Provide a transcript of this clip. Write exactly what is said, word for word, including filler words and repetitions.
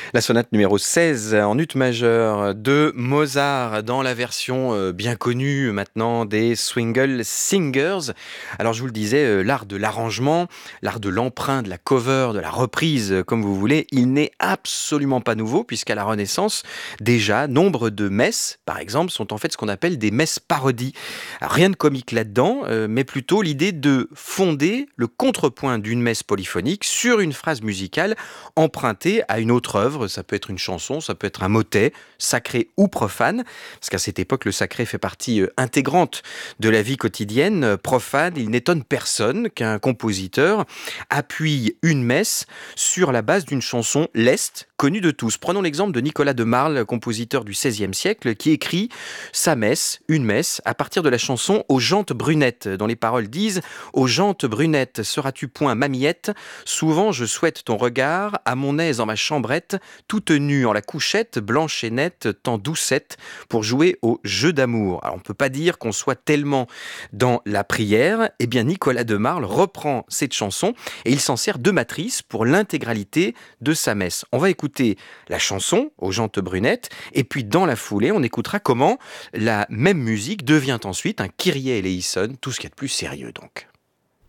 La sonate numéro seize en ut majeur de Mozart dans la version euh, bien connue maintenant des Swingle Singers. Alors je vous le disais, euh, l'art de l'arrangement, l'art de l'emprunt, de la cover, de la reprise, euh, comme vous voulez, il n'est absolument pas nouveau puisqu'à la Renaissance, déjà, nombre de messes, par exemple, sont en fait ce qu'on appelle des messes parodies. Alors, rien de comique là-dedans, euh, mais plutôt l'idée de fonder le contrepoint d'une messe polyphonique sur une phrase musicale empruntée à une autre œuvre. Ça peut être une chanson, ça peut être un motet, sacré ou profane, parce qu'à cette époque, le sacré fait partie euh, intégrante de la vie quotidienne. Euh, Profane, il n'étonne personne qu'un compositeur appuie une messe sur la base d'une chanson leste, connue de tous. Prenons l'exemple de Nicolas de Marle, compositeur du seizième siècle, qui écrit sa messe, une messe, à partir de la chanson Aux jantes brunettes, dont les paroles disent Aux jantes brunettes, seras-tu point mamillette? Souvent je souhaite ton regard, à mon aise en ma chambrette, toute nue en la couchette, blanche et nette, tant doucette, pour jouer au jeu d'amour. Alors on ne peut pas dire qu'on soit tellement dans la prière. Eh bien Nicolas de Marle reprend cette chanson et il s'en sert de matrice pour l'intégralité de sa messe. On va écouter la chanson Aux jantes brunettes et puis dans la foulée on écoutera comment la même musique devient ensuite un Kyrie eleison, tout ce qu'il y a de plus sérieux donc.